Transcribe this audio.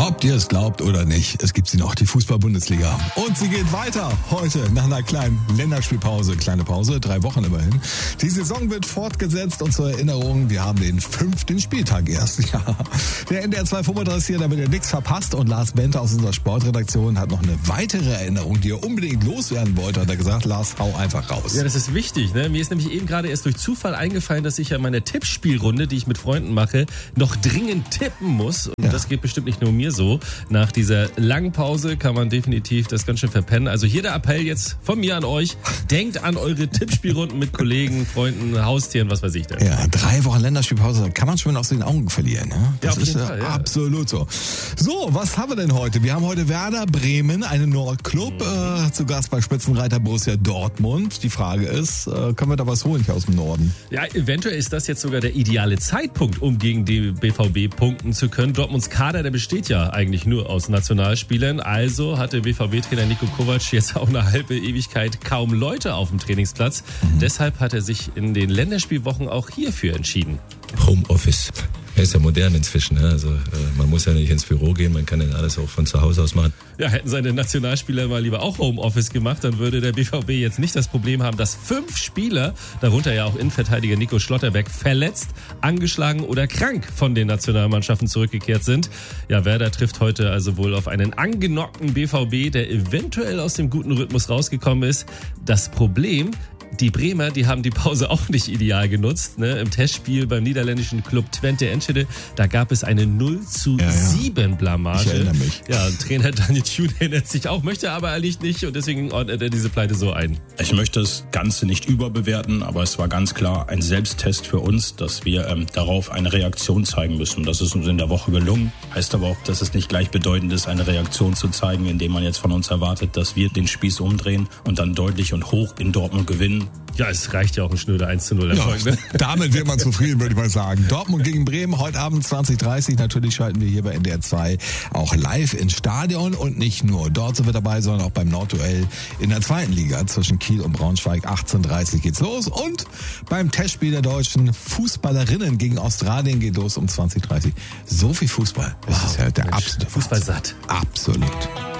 Ob ihr es glaubt oder nicht, es gibt sie noch, die Fußball-Bundesliga. Und sie geht weiter heute nach einer kleinen Länderspielpause. Kleine Pause, 3 Wochen immerhin. Die Saison wird fortgesetzt und zur Erinnerung, wir haben den 5. Spieltag erst. Ja. Der NDR 235 hier, damit ihr nichts verpasst. Und Lars Bente aus unserer Sportredaktion hat noch eine weitere Erinnerung, die er unbedingt loswerden wollte. Hat er gesagt, Lars, hau einfach raus. Ja, das ist wichtig. Ne? Mir ist nämlich eben gerade erst durch Zufall eingefallen, dass ich ja meine Tippspielrunde, die ich mit Freunden mache, noch dringend tippen muss. Und das geht bestimmt nicht nur mir so. Nach dieser langen Pause kann man definitiv das ganz schön verpennen. Also hier der Appell jetzt von mir an euch. Denkt an eure Tippspielrunden mit Kollegen, Freunden, Haustieren, was weiß ich denn. Ja, 3 Wochen Länderspielpause, kann man schon aus den Augen verlieren. Ne? Das ja, auf jeden Fall, absolut so. So, was haben wir denn heute? Wir haben heute Werder Bremen, einen Nordclub, zu Gast bei Spitzenreiter Borussia Dortmund. Die Frage ist, können wir da was holen hier aus dem Norden? Ja, eventuell ist das jetzt sogar der ideale Zeitpunkt, um gegen die BVB punkten zu können. Dortmunds Kader, der besteht ja eigentlich nur aus Nationalspielern. Also hatte BVB-Trainer Niko Kovac jetzt auch eine halbe Ewigkeit kaum Leute auf dem Trainingsplatz. Deshalb hat er sich in den Länderspielwochen auch hierfür entschieden. Homeoffice. Er ist ja modern inzwischen. Ne? Also man muss ja nicht ins Büro gehen, man kann ja alles auch von zu Hause aus machen. Ja, hätten seine Nationalspieler mal lieber auch Homeoffice gemacht, dann würde der BVB jetzt nicht das Problem haben, dass 5 Spieler, darunter ja auch Innenverteidiger Nico Schlotterbeck, verletzt, angeschlagen oder krank von den Nationalmannschaften zurückgekehrt sind. Ja, Werder trifft heute also wohl auf einen angenockten BVB, der eventuell aus dem guten Rhythmus rausgekommen ist. Das Problem: die Bremer, die haben die Pause auch nicht ideal genutzt. Ne? Im Testspiel beim niederländischen Club Twente Enschede, da gab es eine 0:7 Blamage. Ich erinnere mich. Ja, und Trainer Daniel Thune erinnert sich auch, möchte aber eigentlich nicht und deswegen ordnet er diese Pleite so ein. Ich möchte das Ganze nicht überbewerten, aber es war ganz klar ein Selbsttest für uns, dass wir darauf eine Reaktion zeigen müssen. Das ist uns in der Woche gelungen. Heißt aber auch, dass es nicht gleichbedeutend ist, eine Reaktion zu zeigen, indem man jetzt von uns erwartet, dass wir den Spieß umdrehen und dann deutlich und hoch in Dortmund gewinnen. Ja, es reicht ja auch ein schnöder 1:0 Erfolg. Ja, damit wird man zufrieden, würde ich mal sagen. Dortmund gegen Bremen, heute Abend 20:30. Natürlich schalten wir hier bei NDR 2 auch live ins Stadion. Und nicht nur dort sind wir dabei, sondern auch beim Nordduell in der 2. Liga zwischen Kiel und Braunschweig. 18:30 geht's los. Und beim Testspiel der deutschen Fußballerinnen gegen Australien geht los um 20:30. So viel Fußball. Das ist ja der absolute Fußball satt. Absolut.